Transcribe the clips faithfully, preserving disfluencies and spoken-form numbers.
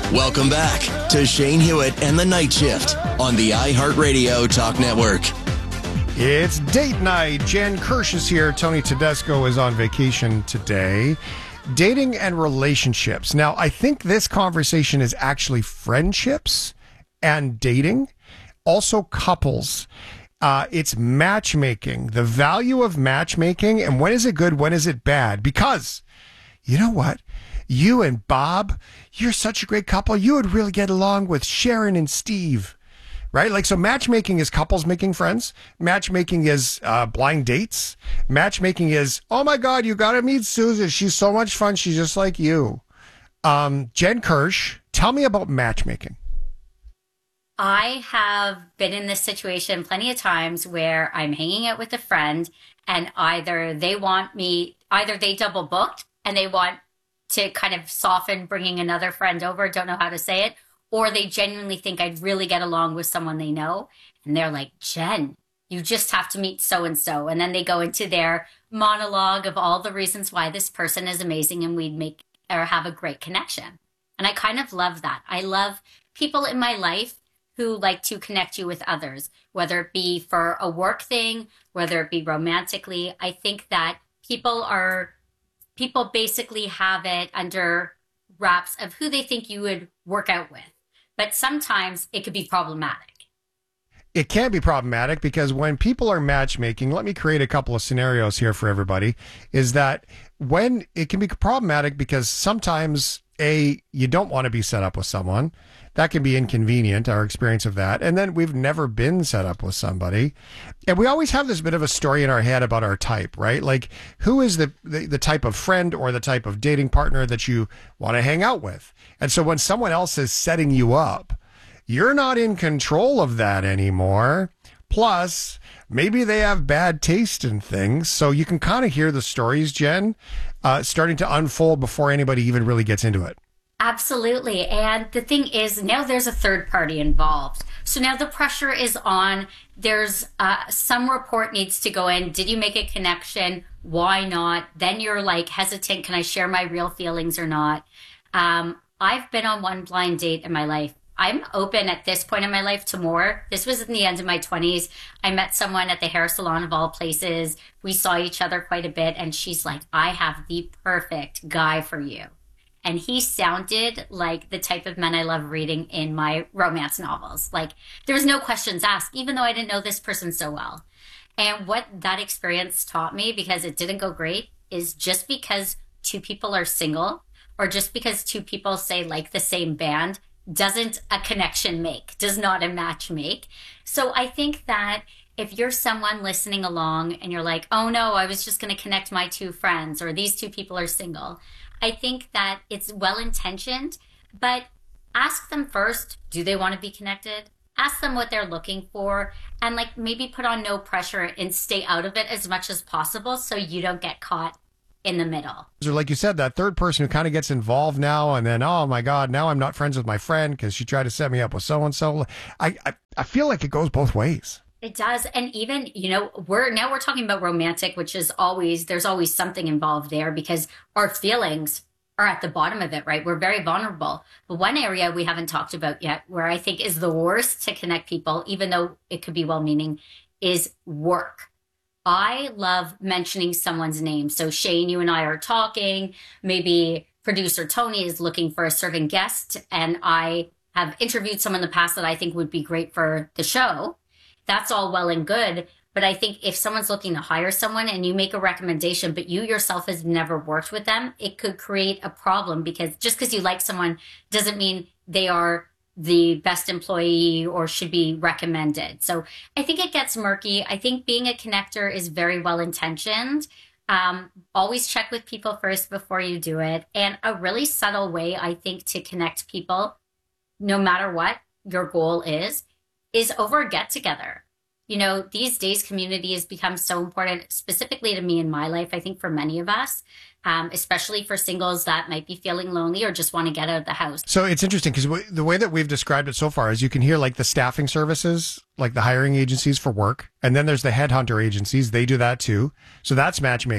Welcome back to Shane Hewitt and the Night Shift on the iHeartRadio Talk Network. It's date night. Jen Kirsch is here. Tony Tedesco is on vacation today. Dating and relationships. Now, I think this conversation is actually friendships and dating, also couples. Uh, it's matchmaking, the value of matchmaking, and when is it good, when is it bad? Because, you know what? You and Bob, you're such a great couple. You would really get along with Sharon and Steve, right? Like, so matchmaking is couples making friends. Matchmaking is uh, blind dates. Matchmaking is, oh my God, you got to meet Susan. She's so much fun. She's just like you. Um, Jen Kirsch, tell me about matchmaking. I have been in this situation plenty of times where I'm hanging out with a friend and either they want me, either they double booked and they want to kind of soften bringing another friend over, don't know how to say it, or they genuinely think I'd really get along with someone they know. And they're like, Jen, you just have to meet so-and-so. And then they go into their monologue of all the reasons why this person is amazing and we'd make or have a great connection. And I kind of love that. I love people in my life who like to connect you with others, whether it be for a work thing, whether it be romantically. I think that people are, people basically have it under wraps of who they think you would work out with. But sometimes it could be problematic. It can be problematic because when people are matchmaking, let me create a couple of scenarios here for everybody, is that when it can be problematic because sometimes, A, you don't want to be set up with someone. That can be inconvenient, our experience of that. And then we've never been set up with somebody. And we always have this bit of a story in our head about our type, right? Like, who is the, the, the type of friend or the type of dating partner that you want to hang out with? And so when someone else is setting you up, you're not in control of that anymore. Plus, maybe they have bad taste in things. So you can kind of hear the stories, Jen, uh, starting to unfold before anybody even really gets into it. Absolutely. And the thing is, now there's a third party involved. So now the pressure is on. There's uh, some report needs to go in. Did you make a connection? Why not? Then you're like hesitant. Can I share my real feelings or not? Um, I've been on one blind date in my life. I'm open at this point in my life to more. This was in the end of my twenties. I met someone at the hair salon of all places. We saw each other quite a bit. And she's like, I have the perfect guy for you. And he sounded like the type of men I love reading in my romance novels. Like, there was no questions asked, even though I didn't know this person so well. And what that experience taught me, because it didn't go great, is just because two people are single or just because two people say like the same band doesn't a connection make, does not a match make. So I think that if you're someone listening along and you're like, oh no, I was just going to connect my two friends or these two people are single, I think that it's well-intentioned, but ask them first, do they want to be connected? Ask them what they're looking for and like maybe put on no pressure and stay out of it as much as possible so you don't get caught in the middle. So like you said, that third person who kind of gets involved now and then, oh my God, now I'm not friends with my friend because she tried to set me up with so-and-so. I, I, I feel like it goes both ways. It does. And even, you know, we're now we're talking about romantic, which is always, there's always something involved there because our feelings are at the bottom of it, right? We're very vulnerable. But one area we haven't talked about yet, where I think is the worst to connect people, even though it could be well-meaning, is work. I love mentioning someone's name. So Shane, you and I are talking, maybe producer Tony is looking for a certain guest, and I have interviewed someone in the past that I think would be great for the show. That's all well and good. But I think if someone's looking to hire someone and you make a recommendation, but you yourself has never worked with them, it could create a problem because just because you like someone doesn't mean they are the best employee or should be recommended. So I think it gets murky. I think being a connector is very well intentioned. Um, always check with people first before you do it. And a really subtle way, I think, to connect people, no matter what your goal is, is over a get together. You know, these days community has become so important, specifically to me in my life, I think for many of us, um, especially for singles that might be feeling lonely or just want to get out of the house. So it's interesting because w- the way that we've described it so far is you can hear like the staffing services, like the hiring agencies for work. And then there's the headhunter agencies. They do that too. So that's matchmaking,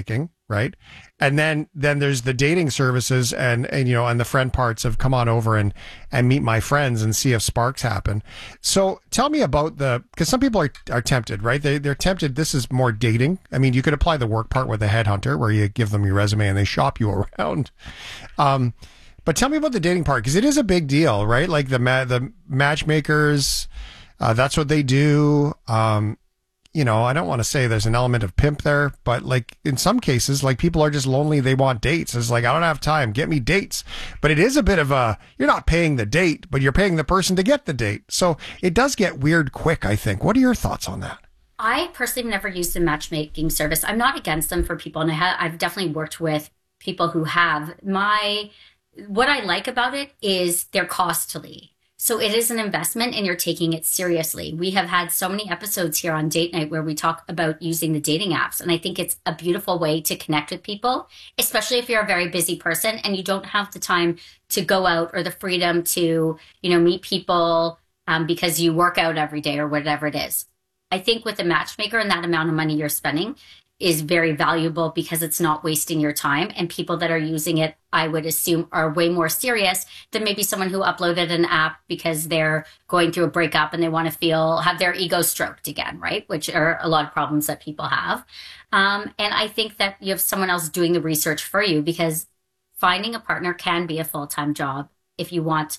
right? And then then there's the dating services and, and you know, and the friend parts of come on over and, and meet my friends and see if sparks happen. So tell me about the, because some people are, are tempted, right? They, they're tempted. This is more dating. I mean, you could apply the work part with a headhunter where you give them your resume and they shop you around. Um, but tell me about the dating part, because it is a big deal, right? Like the ma- the matchmakers, uh, that's what they do. Um, you know, I don't want to say there's an element of pimp there, but like in some cases, like people are just lonely. They want dates. It's like, I don't have time. Get me dates. But it is a bit of a, you're not paying the date, but you're paying the person to get the date. So it does get weird quick, I think. What are your thoughts on that? I personally have never used a matchmaking service. I'm not against them for people. And I have, I've definitely worked with people who have. My, what I like about it is they're costly. So it is an investment and you're taking it seriously. We have had so many episodes here on Date Night where we talk about using the dating apps. And I think it's a beautiful way to connect with people, especially if you're a very busy person and you don't have the time to go out or the freedom to, you know, meet people um, because you work out every day or whatever it is. I think with a matchmaker and that amount of money you're spending is very valuable because it's not wasting your time. And people that are using it, I would assume, are way more serious than maybe someone who uploaded an app because they're going through a breakup and they want to feel, have their ego stroked again, right? Which are a lot of problems that people have. Um, and I think that you have someone else doing the research for you, because finding a partner can be a full-time job if you want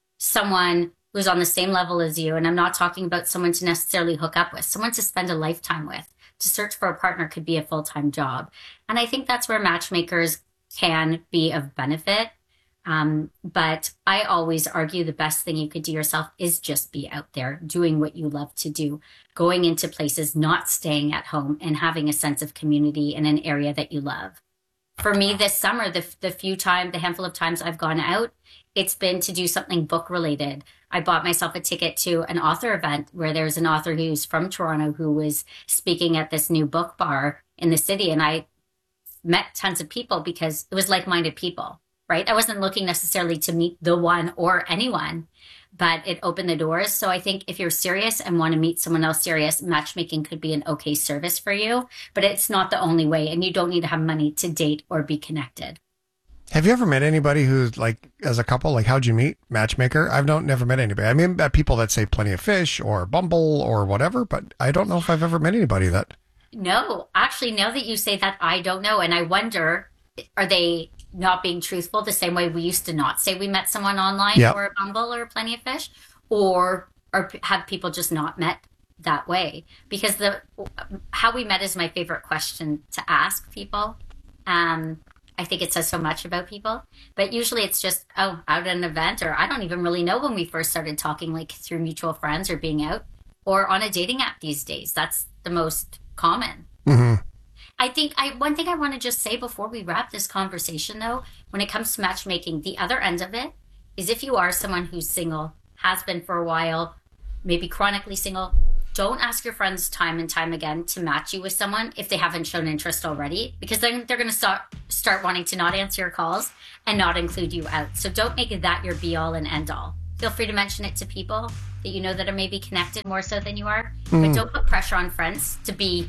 someone who's on the same level as you. And I'm not talking about someone to necessarily hook up with, someone to spend a lifetime with. To search for a partner could be a full-time job. And I think that's where matchmakers can be of benefit. Um, but I always argue the best thing you could do yourself is just be out there doing what you love to do, going into places, not staying at home, and having a sense of community in an area that you love. For me this summer, the, the few time, the handful of times I've gone out, it's been to do something book related. I bought myself a ticket to an author event where there's an author who's from Toronto who was speaking at this new book bar in the city. And I met tons of people because it was like-minded people, right? I wasn't looking necessarily to meet the one or anyone, but it opened the doors. So I think if you're serious and want to meet someone else serious, matchmaking could be an okay service for you, but it's not the only way. And you don't need to have money to date or be connected. Have you ever met anybody who's like, as a couple, like how'd you meet? Matchmaker? I've not, never met anybody. I mean, people that say Plenty of Fish or Bumble or whatever, but I don't know if I've ever met anybody that. No, actually, now that you say that, I don't know. And I wonder, are they not being truthful the same way we used to not say we met someone online yep. or Bumble or Plenty of Fish? Or, or have people just not met that way? Because the how we met is my favorite question to ask people. Um, I think it says so much about people, but usually it's just, oh, out at an event, or I don't even really know when we first started talking, like through mutual friends or being out or on a dating app these days. That's the most common. Mm-hmm. I think I, one thing I want to just say before we wrap this conversation though, when it comes to matchmaking, the other end of it is if you are someone who's single, has been for a while, maybe chronically single, don't ask your friends time and time again to match you with someone if they haven't shown interest already, because then they're going to start start wanting to not answer your calls and not include you out. So don't make that your be all and end all. Feel free to mention it to people that you know that are maybe connected more so than you are, mm. but don't put pressure on friends to be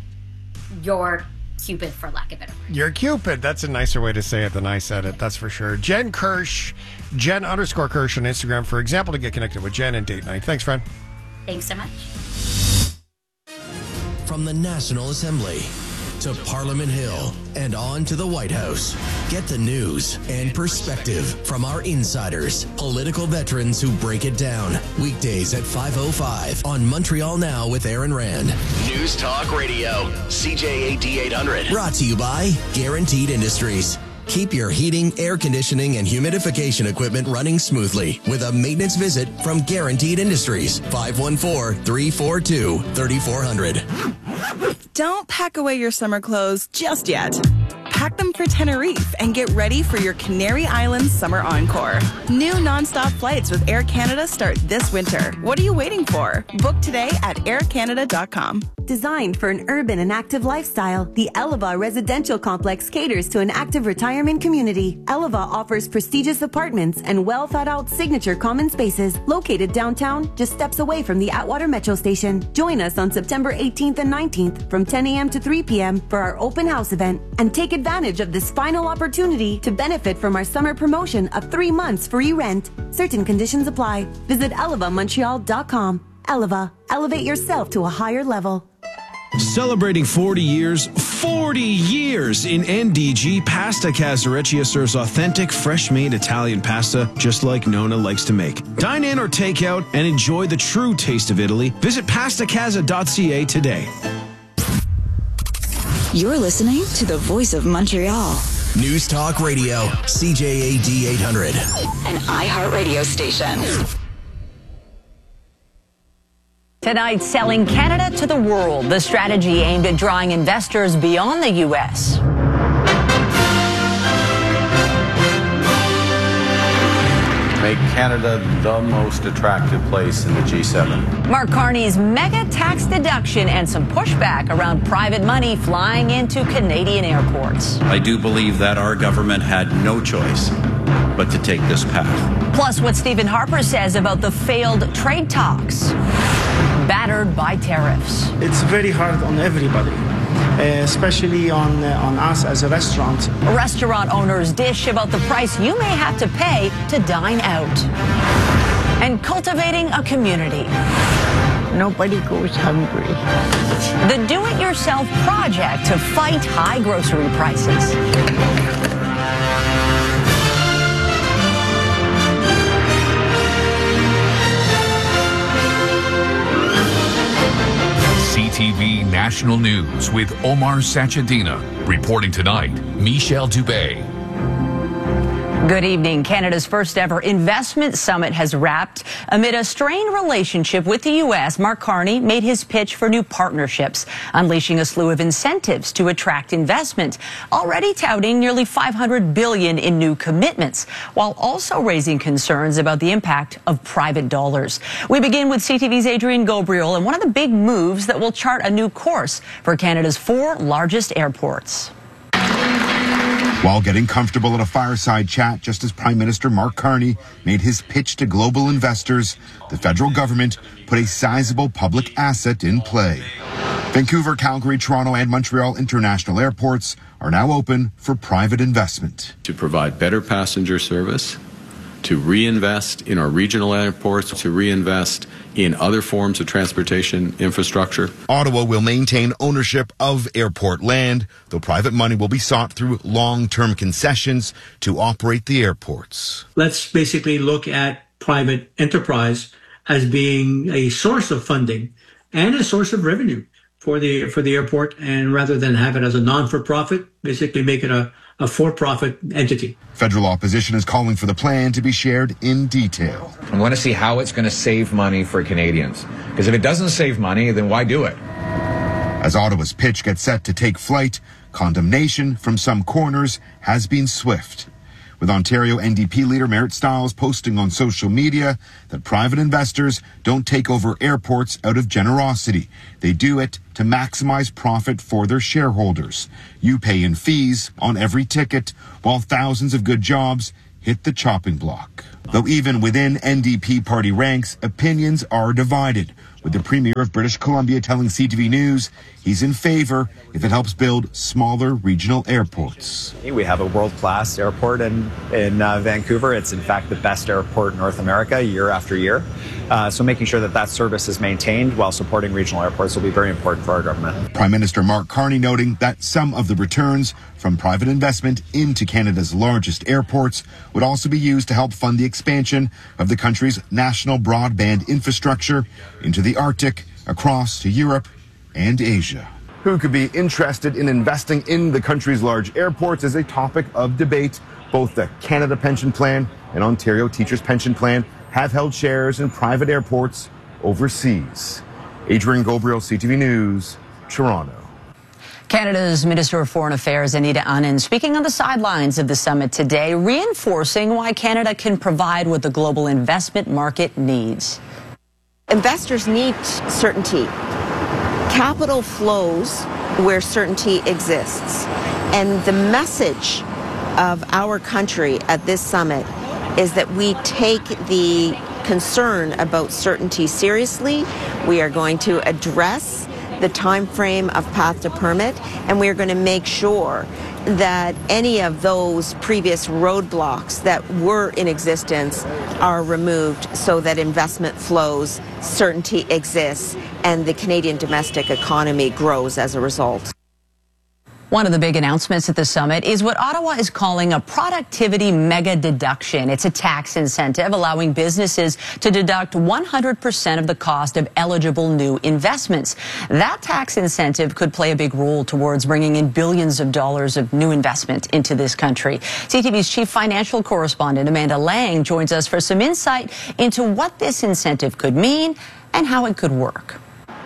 your Cupid, for lack of a better word. Your Cupid. That's a nicer way to say it than I said it. That's for sure. Jen Kirsch, Jen underscore Kirsch on Instagram, for example, to get connected with Jen and Date Night. Thanks, friend. Thanks so much. From the National Assembly to Parliament Hill and on to the White House. Get the news and perspective from our insiders, political veterans who break it down. Weekdays at five oh five on Montreal Now with Aaron Rand. News Talk Radio, C J A D eight hundred. Brought to you by Guaranteed Industries. Keep your heating, air conditioning, and humidification equipment running smoothly with a maintenance visit from Guaranteed Industries. five one four, three four two, three four zero zero. Don't pack away your summer clothes just yet. Pack them for Tenerife and get ready for your Canary Islands Summer Encore. New nonstop flights with Air Canada start this winter. What are you waiting for? Book today at air canada dot com. Designed for an urban and active lifestyle, the Eleva Residential Complex caters to an active retirement community. Eleva offers prestigious apartments and well-thought-out signature common spaces located downtown, just steps away from the Atwater Metro Station. Join us on September eighteenth and nineteenth from ten a.m. to three p.m. for our open house event and take advantage of this final opportunity to benefit from our summer promotion of three months free rent. Certain conditions apply. Visit eleva montreal dot com. Eleva, elevate yourself to a higher level. Celebrating forty years, forty years in N D G, Pasta Casareccia serves authentic, fresh-made Italian pasta just like Nona likes to make. Dine in or take out and enjoy the true taste of Italy. Visit pasta casa dot c a today. You're listening to the Voice of Montreal. News Talk Radio, C J A D eight hundred. An iHeartRadio station. Tonight, selling Canada to the world, the strategy aimed at drawing investors beyond the U S. Make Canada the most attractive place in the G seven. Mark Carney's mega tax deduction and some pushback around private money flying into Canadian airports. I do believe that our government had no choice but to take this path. Plus, what Stephen Harper says about the failed trade talks. Battered by tariffs. It's very hard on everybody, uh, especially on, uh, on us as a restaurant. Restaurant owners dish about the price you may have to pay to dine out. And cultivating a community. Nobody goes hungry. The do-it-yourself project to fight high grocery prices. C T V National News with Omar Sachedina. Reporting tonight, Michelle Dubé. Good evening. Canada's first ever investment summit has wrapped. Amid a strained relationship with the U S, Mark Carney made his pitch for new partnerships, unleashing a slew of incentives to attract investment, already touting nearly five hundred billion dollars in new commitments, while also raising concerns about the impact of private dollars. We begin with C T V's Adrian Gobriel and one of the big moves that will chart a new course for Canada's four largest airports. While getting comfortable at a fireside chat just as Prime Minister Mark Carney made his pitch to global investors, the federal government put a sizable public asset in play. Vancouver, Calgary, Toronto, and Montreal international airports are now open for private investment. To provide better passenger service, to reinvest in our regional airports, to reinvest in other forms of transportation infrastructure. Ottawa will maintain ownership of airport land, though private money will be sought through long-term concessions to operate the airports. Let's basically look at private enterprise as being a source of funding and a source of revenue for the for the airport, and rather than have it as a non-for-profit, basically make it a, a for-profit entity. Federal opposition is calling for the plan to be shared in detail. I want to see how it's going to save money for Canadians. Because if it doesn't save money, then why do it? As Ottawa's pitch gets set to take flight, condemnation from some corners has been swift, with Ontario N D P leader Merritt Stiles posting on social media that private investors don't take over airports out of generosity. They do it to maximize profit for their shareholders. You pay in fees on every ticket, while thousands of good jobs hit the chopping block. Though even within N D P party ranks, opinions are divided, with the Premier of British Columbia telling C T V News he's in favor if it helps build smaller regional airports. We have a world-class airport in, in uh, Vancouver. It's in fact the best airport in North America year after year. Uh, so making sure that that service is maintained while supporting regional airports will be very important for our government. Prime Minister Mark Carney noting that some of the returns from private investment into Canada's largest airports would also be used to help fund the expansion of the country's national broadband infrastructure into the Arctic, across to Europe and Asia. Who could be interested in investing in the country's large airports is a topic of debate. Both the Canada Pension Plan and Ontario Teachers Pension Plan have held shares in private airports overseas. Adrian Gobriel, C T V News, Toronto. Canada's Minister of Foreign Affairs, Anita Anand, speaking on the sidelines of the summit today, reinforcing why Canada can provide what the global investment market needs. Investors need certainty. Capital flows where certainty exists. And the message of our country at this summit is that we take the concern about certainty seriously. We are going to address the time frame of path to permit, and we are going to make sure that any of those previous roadblocks that were in existence are removed so that investment flows, certainty exists, and the Canadian domestic economy grows as a result. One of the big announcements at the summit is what Ottawa is calling a productivity mega deduction. It's a tax incentive allowing businesses to deduct one hundred percent of the cost of eligible new investments. That tax incentive could play a big role towards bringing in billions of dollars of new investment into this country. C T V's chief financial correspondent Amanda Lang joins us for some insight into what this incentive could mean and how it could work.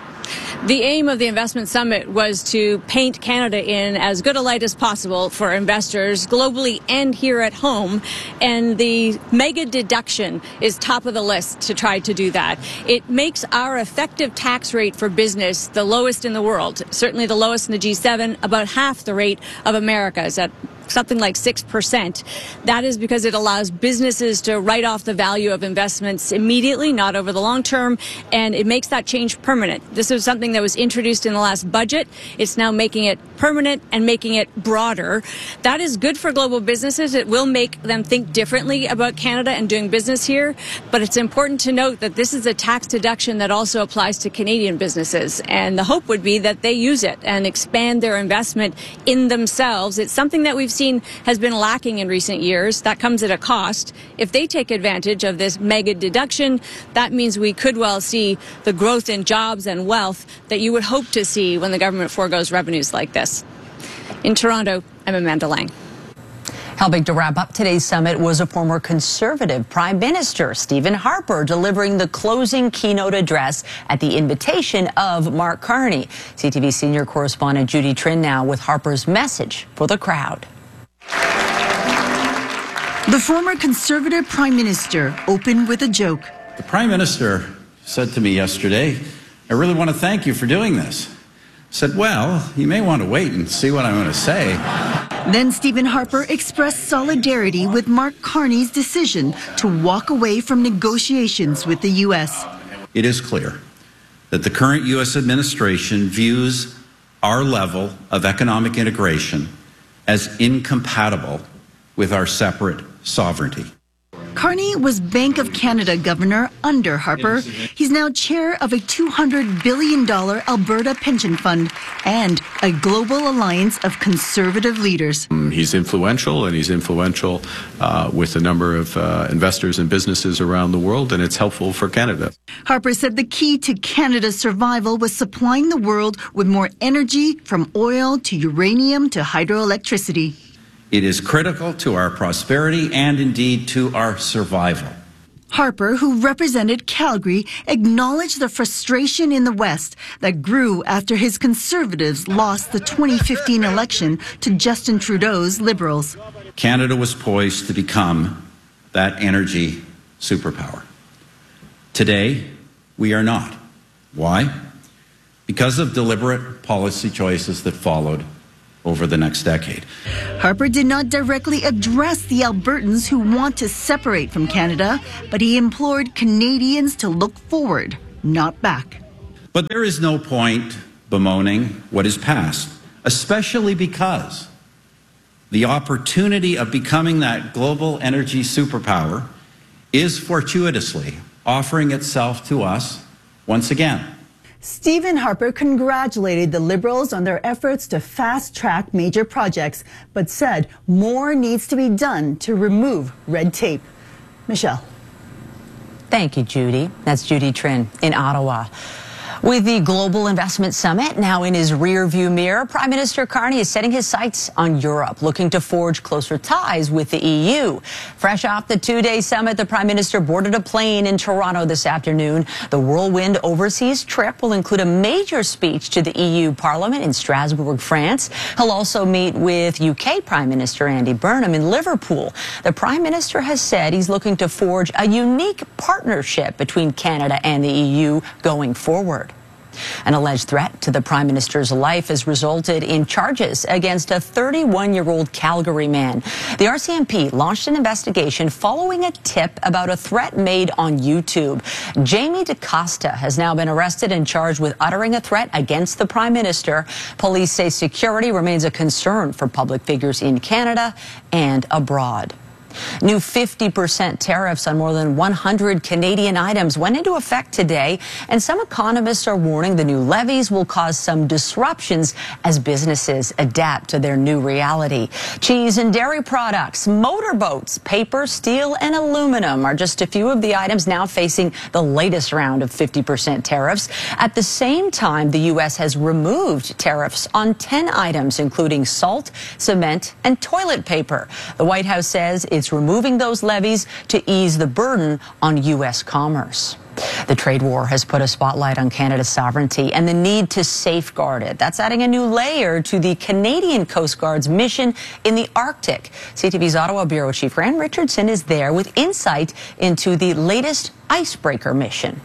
The aim of the Investment Summit was to paint Canada in as good a light as possible for investors globally and here at home. And the mega deduction is top of the list to try to do that. It makes our effective tax rate for business the lowest in the world, certainly the lowest in the G seven, about half the rate of America's at something like six percent. That is because it allows businesses to write off the value of investments immediately, not over the long term, and it makes that change permanent. This is something that was introduced in the last budget. It's now making it permanent and making it broader. That is good for global businesses. It will make them think differently about Canada and doing business here, but it's important to note that this is a tax deduction that also applies to Canadian businesses, and the hope would be that they use it and expand their investment in themselves. It's something that we've seen has been lacking in recent years. That comes at a cost. If they take advantage of this mega deduction, that means we could well see the growth in jobs and wealth that you would hope to see when the government foregoes revenues like this. In Toronto, I'm Amanda Lang. Helping to wrap up today's summit was a former Conservative Prime Minister, Stephen Harper, delivering the closing keynote address at the invitation of Mark Carney. C T V senior correspondent Judy Trinh now with Harper's message for the crowd. The former Conservative Prime Minister opened with a joke. The Prime Minister said to me yesterday, "I really want to thank you for doing this." I said, "Well, you may want to wait and see what I'm going to say." Then Stephen Harper expressed solidarity with Mark Carney's decision to walk away from negotiations with the U S. It is clear that the current U S administration views our level of economic integration as incompatible with our separate sovereignty. Carney was Bank of Canada governor under Harper. He's now chair of a two hundred billion dollars Alberta pension fund and a global alliance of conservative leaders. He's influential, and he's influential uh, with a number of uh, investors and businesses around the world, and it's helpful for Canada. Harper said the key to Canada's survival was supplying the world with more energy, from oil to uranium to hydroelectricity. It is critical to our prosperity and indeed to our survival. Harper, who represented Calgary, acknowledged the frustration in the West that grew after his Conservatives lost the twenty fifteen election to Justin Trudeau's Liberals. Canada was poised to become that energy superpower. Today, we are not. Why? Because of deliberate policy choices that followed over the next decade. Harper did not directly address the Albertans who want to separate from Canada, but he implored Canadians to look forward, not back. But there is no point bemoaning what is past, especially because the opportunity of becoming that global energy superpower is fortuitously offering itself to us once again. Stephen Harper congratulated the Liberals on their efforts to fast-track major projects, but said more needs to be done to remove red tape. Michelle. Thank you, Judy. That's Judy Trinh in Ottawa. With the Global Investment Summit now in his rearview mirror, Prime Minister Carney is setting his sights on Europe, looking to forge closer ties with the E U. Fresh off the two-day summit, the Prime Minister boarded a plane in Toronto this afternoon. The whirlwind overseas trip will include a major speech to the E U Parliament in Strasbourg, France. He'll also meet with U K Prime Minister Andy Burnham in Liverpool. The Prime Minister has said he's looking to forge a unique partnership between Canada and the E U going forward. An alleged threat to the Prime Minister's life has resulted in charges against a thirty-one-year-old Calgary man. The R C M P launched an investigation following a tip about a threat made on YouTube. Jamie DaCosta has now been arrested and charged with uttering a threat against the Prime Minister. Police say security remains a concern for public figures in Canada and abroad. New fifty percent tariffs on more than one hundred Canadian items went into effect today, and some economists are warning the new levies will cause some disruptions as businesses adapt to their new reality. Cheese and dairy products, motorboats, paper, steel, and aluminum are just a few of the items now facing the latest round of fifty percent tariffs. At the same time, the U S has removed tariffs on ten items, including salt, cement, and toilet paper. The White House says it's removing those levies to ease the burden on U S commerce. The trade war has put a spotlight on Canada's sovereignty and the need to safeguard it. That's adding a new layer to the Canadian Coast Guard's mission in the Arctic. C T V's Ottawa Bureau Chief Graham Richardson is there with insight into the latest icebreaker mission.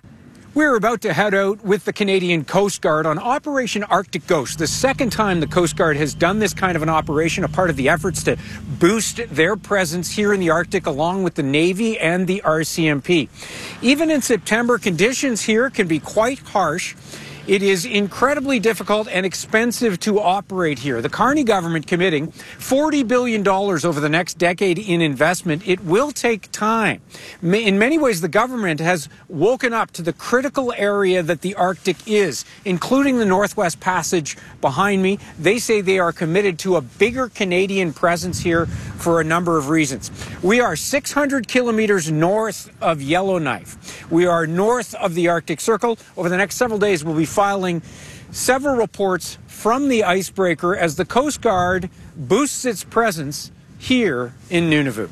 We're about to head out with the Canadian Coast Guard on Operation Arctic Ghost, the second time the Coast Guard has done this kind of an operation, a part of the efforts to boost their presence here in the Arctic along with the Navy and the R C M P. Even in September, conditions here can be quite harsh. It is incredibly difficult and expensive to operate here. The Carney government committing forty billion dollars over the next decade in investment. It will take time. In many ways, the government has woken up to the critical area that the Arctic is, including the Northwest Passage behind me. They say they are committed to a bigger Canadian presence here for a number of reasons. We are six hundred kilometers north of Yellowknife. We are north of the Arctic Circle. Over the next several days, we'll be filing several reports from the icebreaker as the Coast Guard boosts its presence here in Nunavut.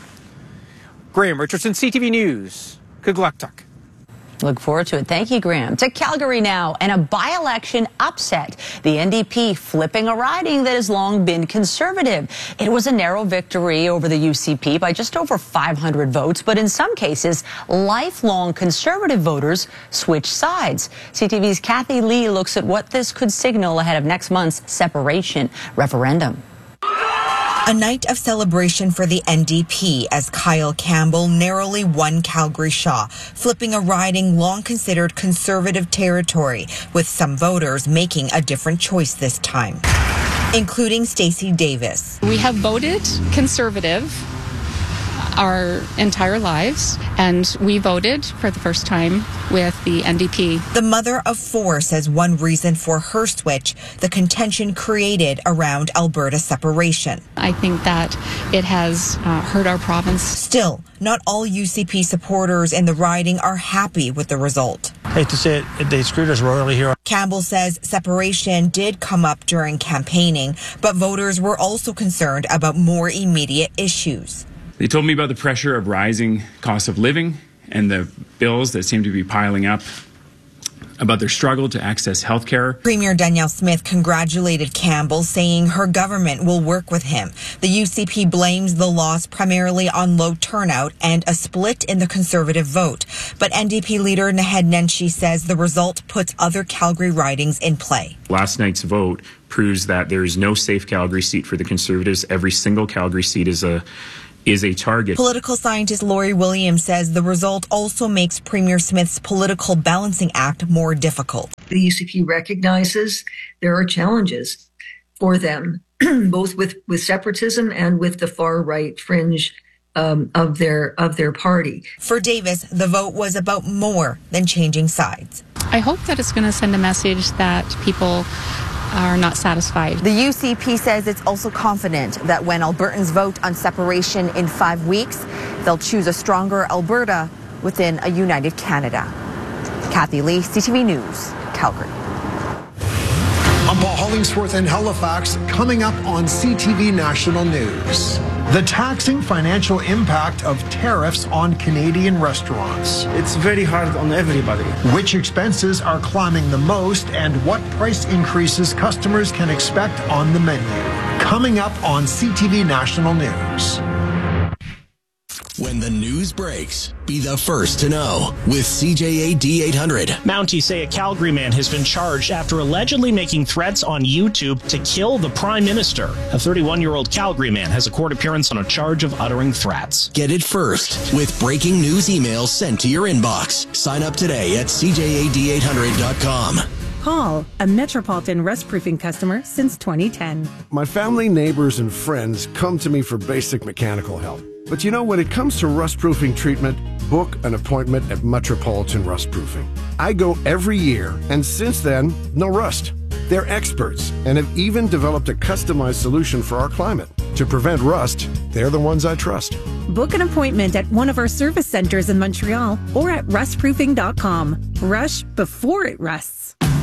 Graham Richardson, C T V News, Kugluktuk. Look forward to it. Thank you, Graham. To Calgary now, and a by-election upset. The N D P flipping a riding that has long been conservative. It was a narrow victory over the U C P by just over five hundred votes, but in some cases, lifelong conservative voters switched sides. C T V's Kathy Lee looks at what this could signal ahead of next month's separation referendum. A night of celebration for the N D P as Kyle Campbell narrowly won Calgary Shaw, flipping a riding long considered conservative territory, with some voters making a different choice this time, including Stacey Davis. We have voted conservative our entire lives, and we voted for the first time with the N D P. The mother of four says one reason for her switch, the contention created around Alberta separation. I think that it has uh, hurt our province. Still, not all U C P supporters in the riding are happy with the result. I hate to say it, they screwed us royally here. Campbell says separation did come up during campaigning, but voters were also concerned about more immediate issues. They told me about the pressure of rising cost of living and the bills that seem to be piling up, about their struggle to access health care. Premier Danielle Smith congratulated Campbell, saying her government will work with him. The U C P blames the loss primarily on low turnout and a split in the Conservative vote. But N D P leader Naheed Nenshi says the result puts other Calgary ridings in play. Last night's vote proves that there is no safe Calgary seat for the Conservatives. Every single Calgary seat is a is a target. Political scientist Laurie Williams says the result also makes Premier Smith's political balancing act more difficult. The U C P recognizes there are challenges for them, both with, with separatism and with the far right fringe um, of their of their party. For Davis, the vote was about more than changing sides. I hope that it's going to send a message that people are not satisfied. The U C P says it's also confident that when Albertans vote on separation in five weeks, they'll choose a stronger Alberta within a united Canada. Kathy Lee, C T V News, Calgary. I'm Paul Hollingsworth in Halifax, coming up on C T V National News. The taxing financial impact of tariffs on Canadian restaurants. It's very hard on everybody. Which expenses are climbing the most and what price increases customers can expect on the menu. Coming up on C T V National News. When the news news breaks, be the first to know with C J A D eight hundred. Mounties say a Calgary man has been charged after allegedly making threats on YouTube to kill the Prime Minister. A thirty-one-year-old Calgary man has a court appearance on a charge of uttering threats. Get it first with breaking news emails sent to your inbox. Sign up today at C J A D eight hundred dot com. Paul, a Metropolitan Rust Proofing customer since twenty ten. My family, neighbors, and friends come to me for basic mechanical help. But you know, when it comes to rust proofing treatment, book an appointment at Metropolitan Rust Proofing. I go every year, and since then, no rust. They're experts and have even developed a customized solution for our climate. To prevent rust, they're the ones I trust. Book an appointment at one of our service centers in Montreal or at rust proofing dot com. Rush before it rusts.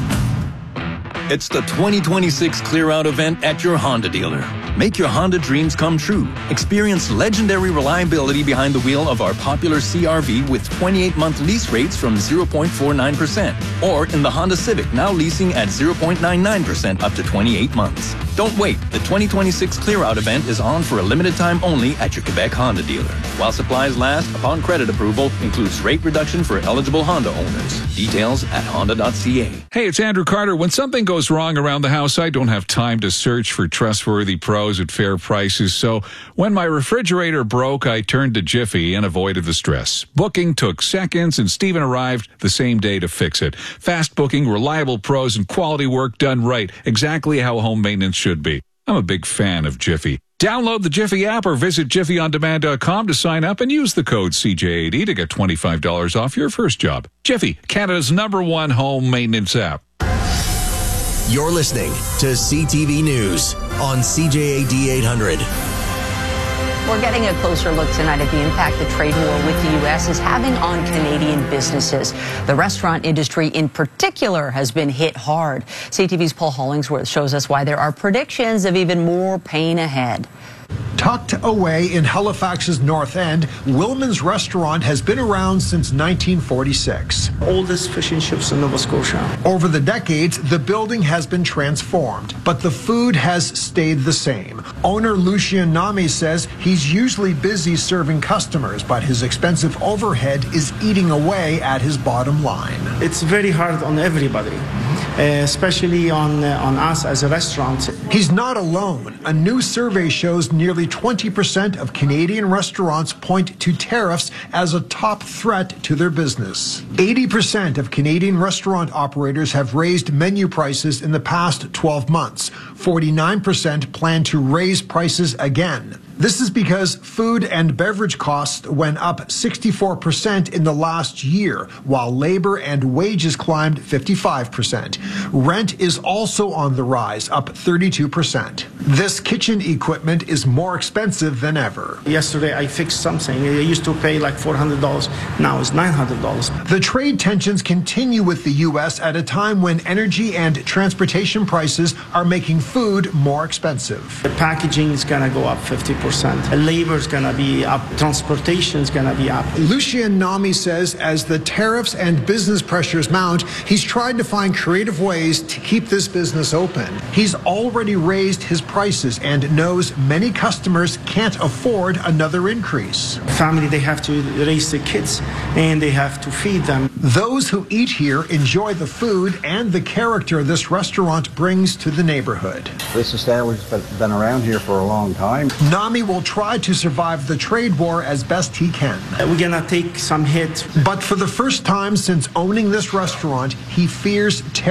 It's the twenty twenty-six Clear Out event at your Honda dealer. Make your Honda dreams come true. Experience legendary reliability behind the wheel of our popular C R V with twenty-eight month lease rates from zero point four nine percent. Or in the Honda Civic, now leasing at zero point nine nine percent up to twenty-eight months. Don't wait. The twenty twenty-six Clear Out event is on for a limited time only at your Quebec Honda dealer. While supplies last, upon credit approval, includes rate reduction for eligible Honda owners. Details at honda dot c a. Hey, it's Andrew Carter. When something goes wrong around the house, I don't have time to search for trustworthy pros at fair prices. So when my refrigerator broke, I turned to Jiffy and avoided the stress. Booking took seconds, and Steven arrived the same day to fix it. Fast booking, reliable pros, and quality work done right. Exactly how home maintenance should be. I'm a big fan of Jiffy. Download the Jiffy app or visit jiffy on demand dot com to sign up and use the code C J A D to get twenty-five dollars off your first job. Jiffy, Canada's number one home maintenance app. You're listening to C T V News on C J A D eight hundred. We're getting a closer look tonight at the impact the trade war with the U S is having on Canadian businesses. The restaurant industry in particular has been hit hard. C T V's Paul Hollingsworth shows us why there are predictions of even more pain ahead. Tucked away in Halifax's North End, Wilman's restaurant has been around since nineteen forty-six. Oldest fish and chips in Nova Scotia. Over the decades, the building has been transformed, but the food has stayed the same. Owner Lucien Nami says he's usually busy serving customers, but his expensive overhead is eating away at his bottom line. It's very hard on everybody, uh, especially on, uh, on us as a restaurant. He's not alone. A new survey shows nearly twenty percent of Canadian restaurants point to tariffs as a top threat to their business. eighty percent of Canadian restaurant operators have raised menu prices in the past twelve months. forty-nine percent plan to raise prices again. This is because food and beverage costs went up sixty-four percent in the last year, while labor and wages climbed fifty-five percent. Rent is also on the rise, up thirty-two percent. This kitchen equipment is more expensive than ever. Yesterday I fixed something. I used to pay like four hundred dollars. Now it's nine hundred dollars. The trade tensions continue with the U S at a time when energy and transportation prices are making food more expensive. The packaging is going to go up fifty percent. Labor is going to be up. Transportation is going to be up. Lucien Nami says as the tariffs and business pressures mount, he's tried to find creative ways to keep this business open. He's already raised his prices and knows many customers can't afford another increase. Family, they have to raise the kids and they have to feed them. Those who eat here enjoy the food and the character this restaurant brings to the neighborhood. This establishment's been around here for a long time. Nami will try to survive the trade war as best he can. We're gonna take some hits. But for the first time since owning this restaurant, he fears